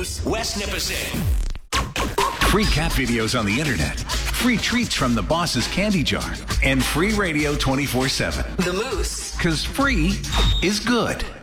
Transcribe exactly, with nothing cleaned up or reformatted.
News, West Nipissing. Free cat videos on the internet, free treats from the boss's candy jar, and free radio twenty-four seven. The Moose. Because free is good.